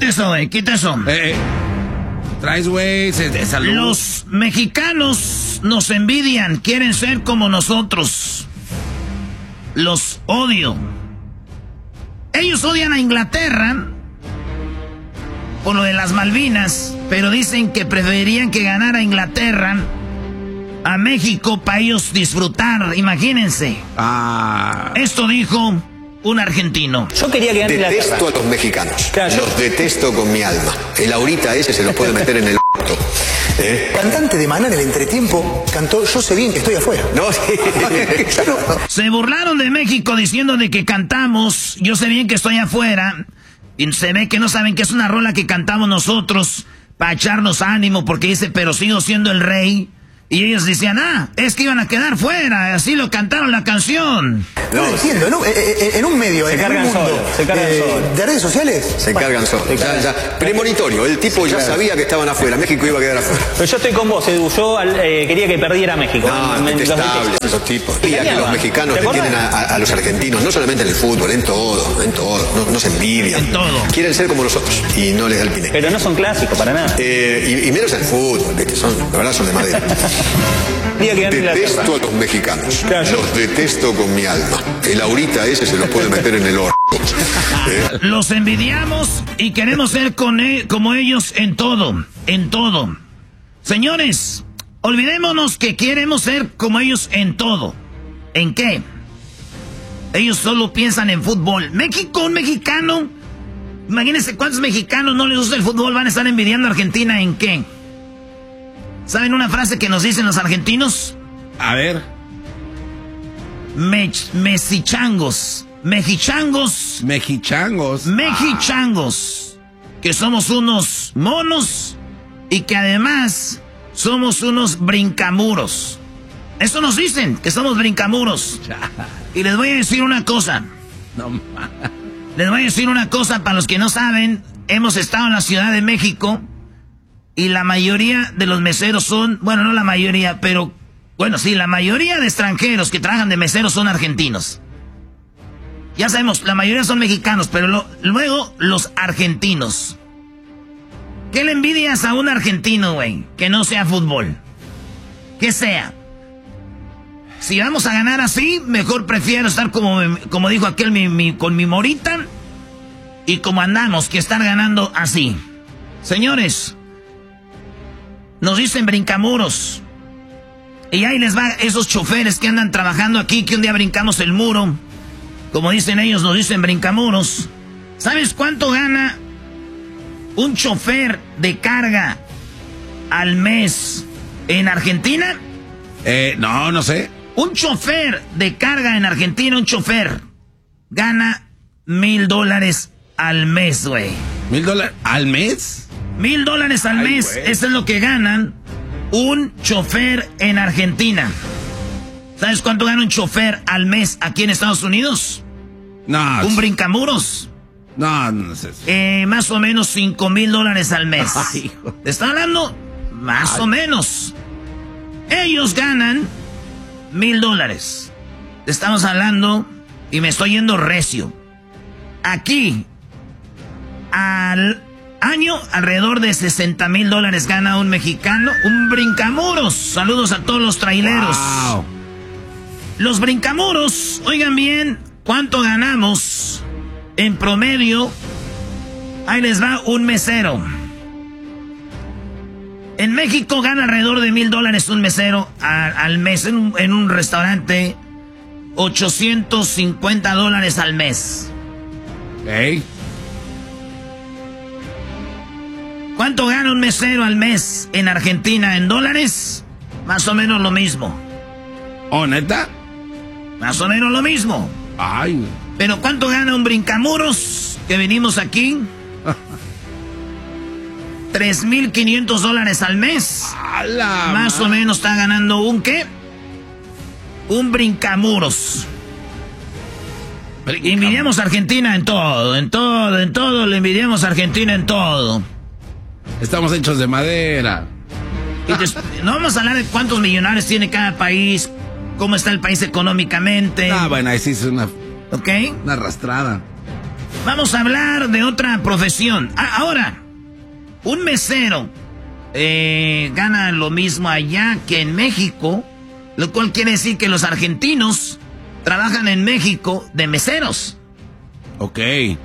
quita eso, güey, quita eso. Traes, güey, de salud. Los mexicanos nos envidian, quieren ser como nosotros. Los odio. Ellos odian a Inglaterra por lo de las Malvinas, pero dicen que preferirían que ganara Inglaterra a México para ellos disfrutar, imagínense. Esto dijo un argentino. Yo quería que gane Inglaterra. Detesto a los mexicanos. Claro, los detesto con mi alma. El ahorita ese se los puede meter en el orto. Cantante de Maná en el entretiempo cantó Yo sé bien que estoy afuera. No, sí. Se burlaron de México diciendo de que cantamos Yo sé bien que estoy afuera. Y se ve que no saben que es una rola que cantamos nosotros para echarnos ánimo, porque dice, pero sigo siendo el rey. Y ellos decían, es que iban a quedar fuera, así lo cantaron la canción. No entiendo, en un medio, se en cargan un mundo de redes sociales. Se cargan solos. Ya. Premonitorio, el tipo ya sabía que estaban afuera, México iba a quedar afuera. Pero yo estoy con vos, Edu, yo quería que perdiera México. No, detestables esos tipos. Y aquí los mexicanos detienen a los argentinos, no solamente en el fútbol, en todo. No se envidian. En todo. Quieren ser como nosotros y no les da el pine. Pero no son clásicos, para nada. Y menos el fútbol, ¿viste? La verdad son de madera. Detesto a los mexicanos. Claro. Los detesto con mi alma. El ahorita ese se los puede meter en el orto. Los envidiamos y queremos ser como ellos en todo. En todo. Señores, olvidémonos que queremos ser como ellos en todo. ¿En qué? Ellos solo piensan en fútbol. México, un mexicano. Imagínense cuántos mexicanos no les gusta el fútbol, van a estar envidiando a Argentina ¿en qué? ¿Saben una frase que nos dicen los argentinos? A ver. Mexichangos. Mexichangos. Mexichangos. Mexichangos. Que somos unos monos y que además somos unos brincamuros. Eso nos dicen, que somos brincamuros. Y les voy a decir una cosa. Les voy a decir una cosa para los que no saben. Hemos estado en la Ciudad de México. Y la mayoría de los meseros son, bueno, no la mayoría, pero, bueno, sí, la mayoría de extranjeros que trabajan de meseros son argentinos. Ya sabemos, la mayoría son mexicanos, pero luego los argentinos. ¿Qué le envidias a un argentino, güey? Que no sea fútbol. Que sea. Si vamos a ganar así, mejor prefiero estar como dijo aquel, con mi morita. Y como andamos, que estar ganando así. Señores, nos dicen brincamuros. Y ahí les va esos choferes que andan trabajando aquí, que un día brincamos el muro. Como dicen ellos, nos dicen brincamuros. ¿Sabes cuánto gana un chofer de carga al mes en Argentina? No sé. Un chofer de carga en Argentina, un chofer, gana $1,000 al mes, güey. ¿$1,000 al mes? $1,000 al mes, güey. Eso es lo que ganan un chofer en Argentina. ¿Sabes cuánto gana un chofer al mes aquí en Estados Unidos? No. ¿Un brincamuros? No sé. Más o menos $5,000 al mes. Ay, ¿Te está hablando? Más o menos. Ellos ganan $1,000. Te estamos hablando y me estoy yendo recio. Aquí, al año, alrededor de $60,000 gana un mexicano, un brincamuros. Saludos a todos los traileros. Wow. Los brincamuros, oigan bien, ¿cuánto ganamos en promedio? Ahí les va un mesero. En México gana alrededor de $1,000 un mesero al mes en un restaurante. $850 al mes. Hey. ¿Cuánto gana un mesero al mes en Argentina en dólares? Más o menos lo mismo. ¿Oh, neta? Más o menos lo mismo. Ay. Pero ¿cuánto gana un brincamuros que venimos aquí? $3,500 al mes. Más o menos está ganando un ¿qué? Un brincamuros. Envidiamos a Argentina en todo, le envidiamos a Argentina en todo. Estamos hechos de madera. No vamos a hablar de cuántos millonarios tiene cada país, cómo está el país económicamente. Bueno, ahí sí es una... ¿Ok? Una arrastrada. Vamos a hablar de otra profesión. Ahora, un mesero gana lo mismo allá que en México, lo cual quiere decir que los argentinos trabajan en México de meseros. Ok.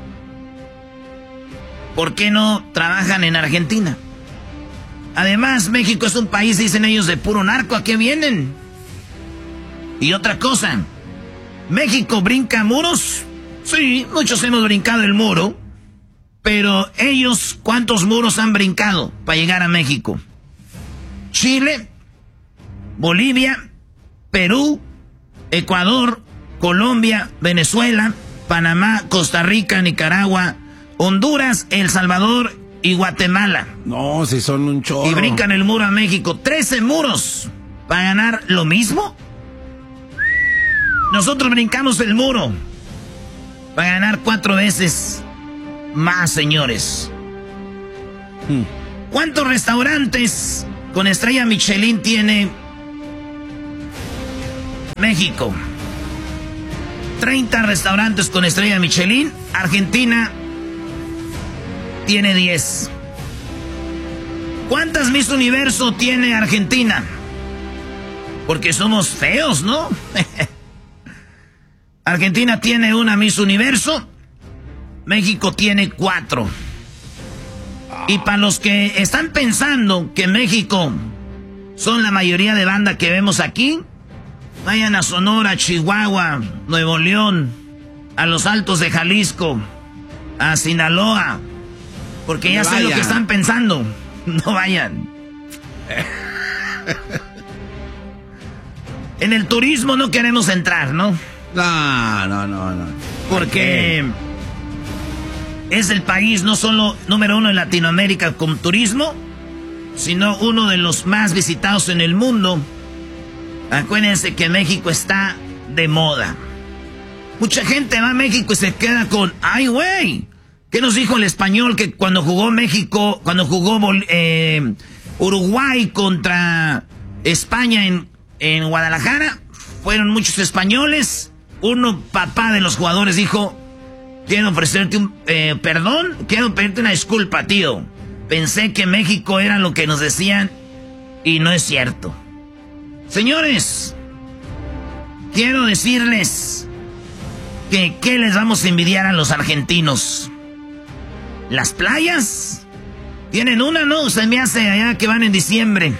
¿Por qué no trabajan en Argentina? Además, México es un país, dicen ellos, de puro narco. ¿A qué vienen? Y otra cosa, ¿México brinca muros? Sí, muchos hemos brincado el muro. Pero ellos, ¿cuántos muros han brincado para llegar a México? Chile, Bolivia, Perú, Ecuador, Colombia, Venezuela, Panamá, Costa Rica, Nicaragua, Honduras, El Salvador y Guatemala. No, si son un chorro. Y brincan el muro a México. 13 muros para ganar lo mismo. Nosotros brincamos el muro para ganar 4 veces más, señores. ¿Cuántos restaurantes con estrella Michelin tiene México? 30 restaurantes con estrella Michelin. Argentina tiene 10. ¿Cuántas Miss Universo tiene Argentina? Porque somos feos, ¿no? Argentina tiene una Miss Universo. México tiene 4. Y para los que están pensando que México son la mayoría de banda que vemos aquí, vayan a Sonora, Chihuahua, Nuevo León, a los Altos de Jalisco, a Sinaloa, porque ya sé lo que están pensando. No vayan. En el turismo no queremos entrar, ¿no? No. Porque es el país no solo número 1 en Latinoamérica con turismo, sino uno de los más visitados en el mundo. Acuérdense que México está de moda. Mucha gente va a México y se queda con, ¡ay, güey! ¿Qué nos dijo el español que cuando jugó México, cuando jugó Uruguay contra España en Guadalajara, fueron muchos españoles? Uno, papá de los jugadores, dijo, quiero ofrecerte un perdón, quiero pedirte una disculpa, tío. Pensé que México era lo que nos decían y no es cierto. Señores, quiero decirles que ¿qué les vamos a envidiar a los argentinos? ¿Las playas? Tienen una, ¿no? Se me hace allá que van en diciembre.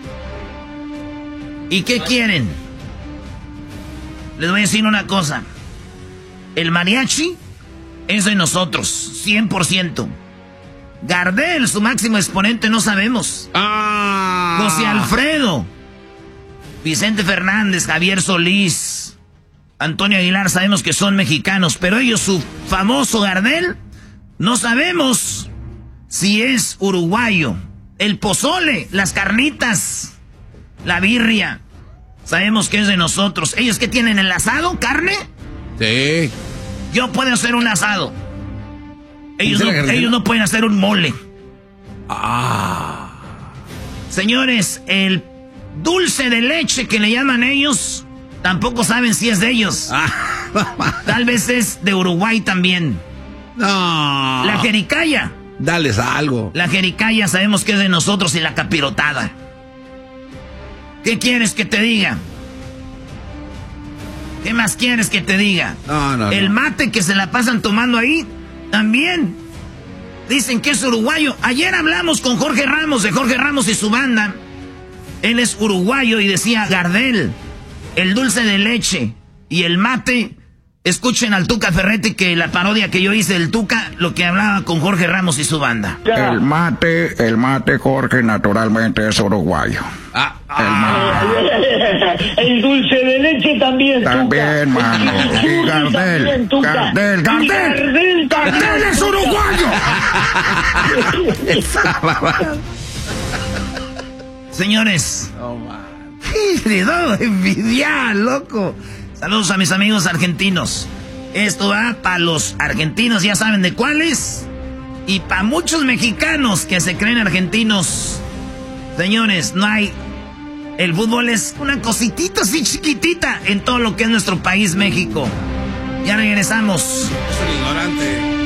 ¿Y qué quieren? Les voy a decir una cosa. El mariachi es de nosotros, 100%. Gardel, su máximo exponente, no sabemos. José Alfredo, Vicente Fernández, Javier Solís, Antonio Aguilar, sabemos que son mexicanos, pero ellos, su famoso Gardel, no sabemos si es uruguayo. El pozole, las carnitas, la birria, sabemos que es de nosotros. ¿Ellos qué tienen, el asado, carne? Sí. Yo puedo hacer un asado. Ellos no pueden hacer un mole. Señores, el dulce de leche que le llaman ellos, tampoco saben si es de ellos. Tal vez es de Uruguay también. No. La jericaya. Dales algo. La jericaya sabemos que es de nosotros y la capirotada. ¿Qué quieres que te diga? ¿Qué más quieres que te diga? No. El mate que se la pasan tomando ahí, también. Dicen que es uruguayo. Ayer hablamos con Jorge Ramos, de Jorge Ramos y su banda. Él es uruguayo y decía, Gardel, el dulce de leche y el mate. Escuchen al Tuca Ferretti, que la parodia que yo hice del Tuca, lo que hablaba con Jorge Ramos y su banda. El mate, Jorge, naturalmente es uruguayo. El mate. El dulce de leche también, también, Tuca. Mano. Y Gardel, Gardel es uruguayo. Señores, ¡qué envidia, loco! Saludos a mis amigos argentinos. Esto va para los argentinos, ya saben de cuáles. Y para muchos mexicanos que se creen argentinos. Señores, no hay... El fútbol es una cositita así chiquitita en todo lo que es nuestro país, México. Ya regresamos. Es un ignorante.